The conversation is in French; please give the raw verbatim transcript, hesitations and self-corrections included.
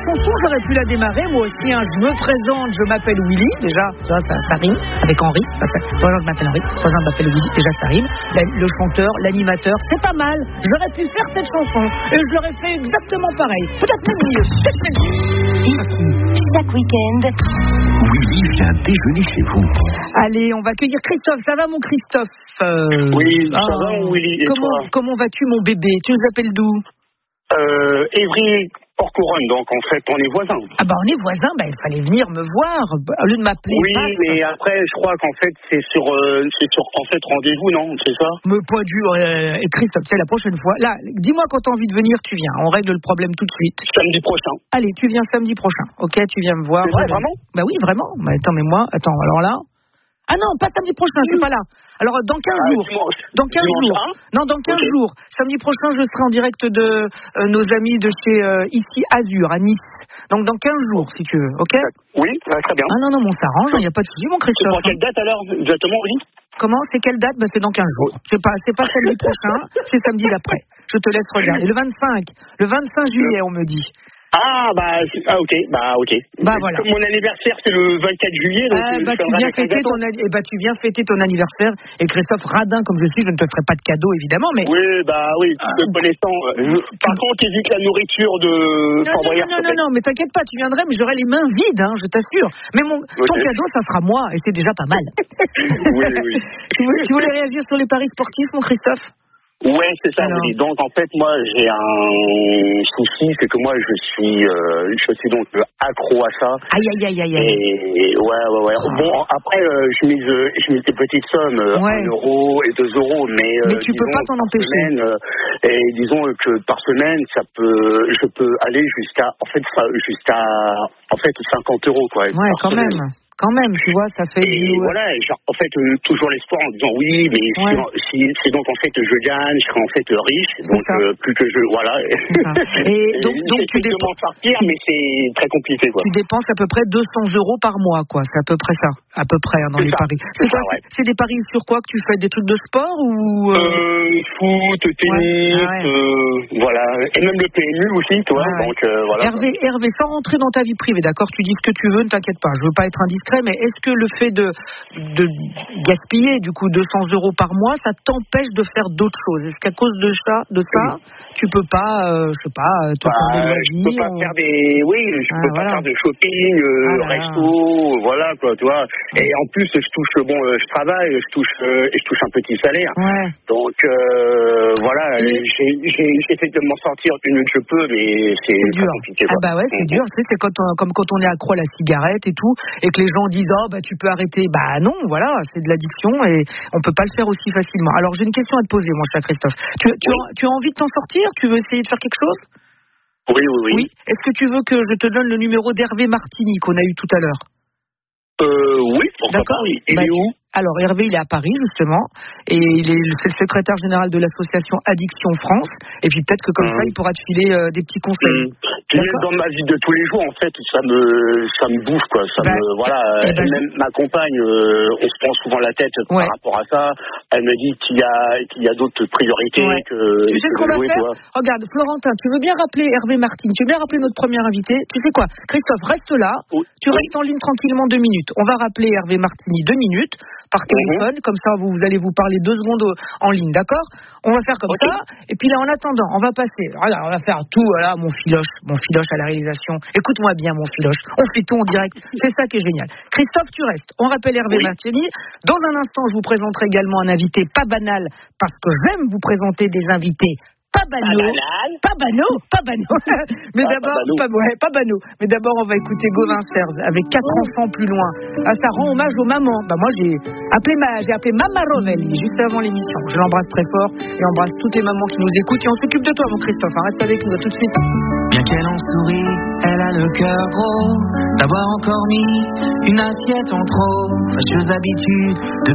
chanson, j'aurais pu la démarrer, moi aussi, hein. Je me présente, je m'appelle Willy, déjà, tu vois, ça, ça rime, avec Henri, bonjour, je m'appelle Henri, bonjour, je m'appelle Willy, déjà ça rime, la, le chanteur, l'animateur, c'est pas mal, j'aurais pu faire cette chanson, et je l'aurais fait exactement pareil, peut-être même mieux, peut-être même mieux. Ici, chaque week-end, Willy vient déjeuner chez vous. Allez, on va accueillir Christophe, ça va mon Christophe? euh... Oui, ça oh. va mon Willy, et comment, toi? comment vas-tu mon bébé? Tu nous appelles d'où? Euh, Évry, Port-Couronne, donc en fait on est voisins. Ah bah on est voisins, bah il fallait venir me voir, au lieu de m'appeler. Oui, passe. mais après je crois qu'en fait c'est sur, euh, c'est sur en fait rendez-vous, non? C'est ça? Mais pas du... Euh, Christophe, c'est la prochaine fois. Là, dis-moi quand t'as envie de venir, tu viens. On règle le problème tout de suite. Samedi prochain. Allez, tu viens samedi prochain, ok? Tu viens me voir. C'est vrai, vraiment? Bah oui, vraiment. Bah attends, mais moi, attends, alors là... Ah non, pas samedi prochain, je suis pas là. Alors dans quinze Ah, jours. dimanche. Dans quinze Dimanche jours. un? Non, dans quinze Okay. jours. Samedi prochain, je serai en direct de euh, nos amis de chez euh, ici Azur, à Nice. Donc dans quinze jours, si tu veux, ok? Oui, bah, très bien. Ah non, non, on s'arrange, il n'y a pas de souci, mon C'est Christophe. pour quelle date alors, exactement, oui? Comment? C'est quelle date? Bah, c'est dans quinze jours. C'est pas, c'est pas samedi prochain, c'est samedi d'après. Je te laisse regarder. Le vingt-cinq. Le vingt-cinq juillet, on me dit. Ah, bah, ah, ok, bah, ok. Bah, voilà. Comme mon anniversaire, c'est le vingt-quatre juillet, donc Ah, je bah, fais tu un viens avec un fêter gâteau. ton, anni- eh bah, tu viens fêter ton anniversaire. Et Christophe, radin comme je suis, je ne te ferai pas de cadeau, évidemment, mais. Oui, bah oui, Ah. te connaissant. euh, Par contre, évite la nourriture de Non, Fort non, Boyard, non, non, s'il te plaît. non, mais t'inquiète pas, tu viendrais, mais j'aurai les mains vides, hein, je t'assure. Mais mon, ton Ok. cadeau, ça sera moi, et c'est déjà pas mal. Oui, oui. tu, voulais, tu voulais réagir sur les paris sportifs, mon Christophe? Ouais, c'est ça, Alors. oui. Donc, en fait, moi, j'ai un souci, c'est que moi, je suis, euh, je suis donc euh, accro à ça. Aïe, aïe, aïe, aïe, aïe. Et ouais, ouais, ouais. Oh. Bon, après, euh, je mise, euh, je mise des petites sommes, euh, Ouais. un euro et deux euros, mais, euh, Mais tu peux disons, pas t'en par empêcher. semaine, euh, et disons que par semaine, ça peut, je peux aller jusqu'à, en fait, ça, jusqu'à, en fait, cinquante euros, quoi. Ouais, par quand semaine. même. Quand même, tu vois, ça fait Et du... voilà, et genre, en fait, euh, toujours l'espoir en disant oui, mais si- Ouais. si, si donc en fait je gagne, je serai en fait riche, donc ça. euh, plus que je, voilà. ça. Et donc- donc tu j'essaie de dépenses- m'en sortir, mais c'est très compliqué, quoi. Tu dépenses à peu près deux cents euros par mois, quoi. C'est à peu près ça. À peu près, hein, dans C'est les ça, paris. c'est C'est quoi? ça, ouais. C'est des paris sur quoi que tu fais? Des trucs de sport ou... euh, Euh, foot, tennis, Ouais. Ah ouais. euh, voilà, et même le P M U aussi, toi, Ouais, ouais. donc euh, voilà. Hervé, Hervé, sans rentrer dans ta vie privée, d'accord? Tu dis ce que tu veux, ne t'inquiète pas. Je veux pas être indiscret, mais est-ce que le fait de, de gaspiller, du coup, deux cents euros par mois, ça t'empêche de faire d'autres choses? Est-ce qu'à cause de ça, de ça, tu peux pas, euh, je sais pas, te Bah, faire des je loisirs peux pas ou- faire des, oui, je Ah, peux voilà. pas faire de shopping, euh, Ah là là. resto, voilà quoi, tu vois. Et en plus, je touche, bon, euh, je travaille, je touche, euh, et je touche un petit salaire. Ouais. Donc euh, voilà, Et- j'ai, j'ai, j'essaie de m'en sortir du mieux que je peux, mais c'est, C'est très dur. compliqué. Ah Quoi. bah ouais, c'est Mhm. dur. Tu sais, c'est quand on- comme quand on est accro à la cigarette et tout, et que les gens disent oh bah tu peux arrêter. Bah non, voilà, c'est de l'addiction et on peut pas le faire aussi facilement. Alors j'ai une question à te poser, mon cher Christophe. Tu, tu, Oui. as, tu as envie de t'en sortir? Tu veux essayer de faire quelque chose? Oui, oui, oui. Est-ce que tu veux que je te donne le numéro d'Hervé Martini qu'on a eu tout à l'heure? Euh, oui, pourquoi D'accord. pas. Il, il Bah, est où? Alors Hervé, il est à Paris justement, et il est c'est le secrétaire général de l'association Addiction France. Et puis peut-être que comme Mmh. ça, il pourra te filer euh, des petits conseils. Hum. Puis même D'accord. dans ma vie de tous les jours, en fait, ça me, ça me bouffe, quoi. Ça Bah, me, voilà. eh ben, Et même ma compagne, euh, on se prend souvent la tête Ouais. par rapport à ça. Elle me dit qu'il y a, qu'il y a d'autres priorités Ouais. que. Tu sais ce que qu'on de va jouer, faire? toi. Regarde, Florentin, tu veux bien rappeler Hervé Martin? Tu veux bien rappeler notre premier invité? Tu sais quoi? Christophe, reste là. Oui. Tu restes en ligne tranquillement deux minutes. On va rappeler Hervé Martini deux minutes par téléphone. Comme ça, vous, vous allez vous parler deux secondes au- en ligne, d'accord? On va faire comme Ok. ça. Et puis là, en attendant, on va passer. Regarde, on va faire tout. Voilà, mon filoche, mon filoche à la réalisation. Écoute-moi bien, mon filoche. On fait tout en direct. C'est ça qui est génial. Christophe, tu restes. On rappelle Hervé Oui. Martini. Dans un instant, je vous présenterai également un invité pas banal, parce que j'aime vous présenter des invités pas banaux. banal. Pas banaux, pas banaux. Mais Ah, d'abord, pas banaux. pas, ouais, pas banaux. Mais d'abord, on va écouter Gauvin Serge avec quatre enfants plus loin. Ah, ça rend hommage aux mamans. Bah, moi, j'ai appelé ma, j'ai appelé Mama Rovelli juste avant l'émission. Je l'embrasse très fort et embrasse toutes les mamans qui nous écoutent. Et on s'occupe de toi, mon Christophe. Hein. Reste avec nous, à tout de suite. Bien qu'elle en sourit, elle a le cœur gros d'avoir encore mis une assiette en trop. Fâcheuse habitude de